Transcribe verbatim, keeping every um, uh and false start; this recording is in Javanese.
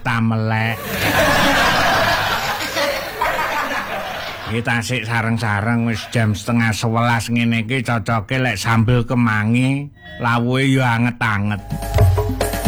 ta melek. Kita sik sareng-sareng wis jam setengah sewelas ngene iki cocoke lek sambel kemangi, lawuhe yo anget-anget.